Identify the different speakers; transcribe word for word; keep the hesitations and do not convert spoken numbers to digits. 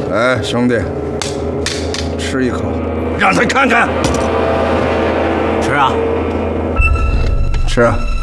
Speaker 1: 来，兄弟，吃一口，
Speaker 2: 让他看看。
Speaker 3: 吃啊！
Speaker 1: 吃啊！